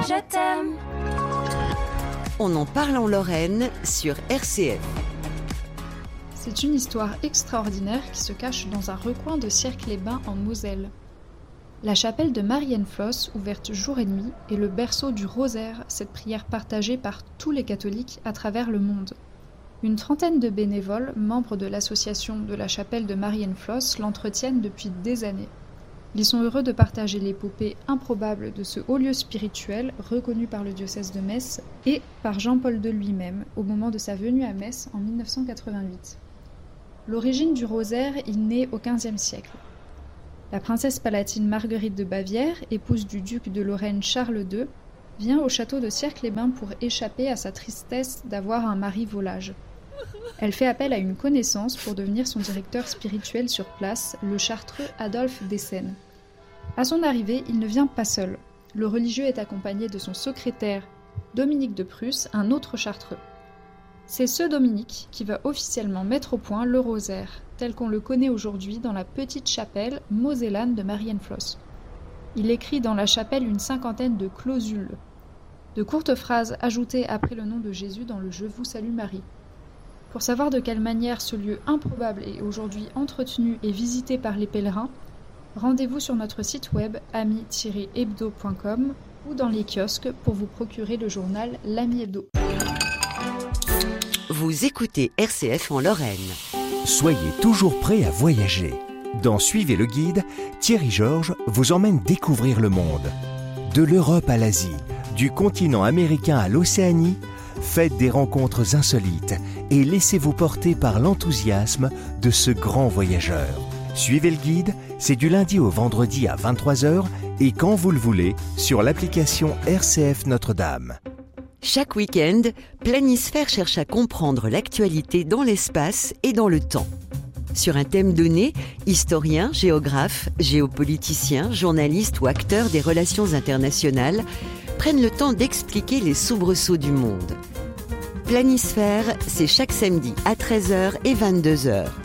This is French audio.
je t'aime. On en parle en Lorraine sur RCF. C'est une histoire extraordinaire qui se cache dans un recoin de Sierck-les-Bains en Moselle. La chapelle de Marienfloss, ouverte jour et nuit, est le berceau du rosaire, cette prière partagée par tous les catholiques à travers le monde. Une trentaine de bénévoles, membres de l'association de la chapelle de Marienfloss, l'entretiennent depuis des années. Ils sont heureux de partager l'épopée improbable de ce haut lieu spirituel reconnu par le diocèse de Metz et par Jean-Paul II lui-même au moment de sa venue à Metz en 1988. L'origine du rosaire est née au XVe siècle. La princesse palatine Marguerite de Bavière, épouse du duc de Lorraine Charles II, vient au château de Sierck-les-Bains pour échapper à sa tristesse d'avoir un mari volage. Elle fait appel à une connaissance pour devenir son directeur spirituel sur place, le chartreux Adolphe Dessènes. À son arrivée, il ne vient pas seul. Le religieux est accompagné de son secrétaire, Dominique de Prusse, un autre chartreux. C'est ce Dominique qui va officiellement mettre au point le rosaire, tel qu'on le connaît aujourd'hui dans la petite chapelle mosellane de Marienfloss. Il écrit dans la chapelle une cinquantaine de clausules, de courtes phrases ajoutées après le nom de Jésus dans le « Je vous salue Marie ». Pour savoir de quelle manière ce lieu improbable est aujourd'hui entretenu et visité par les pèlerins, rendez-vous sur notre site web ami-hebdo.com ou dans les kiosques pour vous procurer le journal L'Ami Hebdo. Vous écoutez RCF en Lorraine. Soyez toujours prêts à voyager. Dans Suivez le guide, Thierry Georges vous emmène découvrir le monde. De l'Europe à l'Asie, du continent américain à l'Océanie, faites des rencontres insolites et laissez-vous porter par l'enthousiasme de ce grand voyageur. Suivez le guide, c'est du lundi au vendredi à 23h et quand vous le voulez sur l'application RCF Notre-Dame. Chaque week-end, Planisphère cherche à comprendre l'actualité dans l'espace et dans le temps. Sur un thème donné, historiens, géographes, géopoliticiens, journalistes ou acteurs des relations internationales prennent le temps d'expliquer les soubresauts du monde. Planisphère, c'est chaque samedi à 13h et 22h.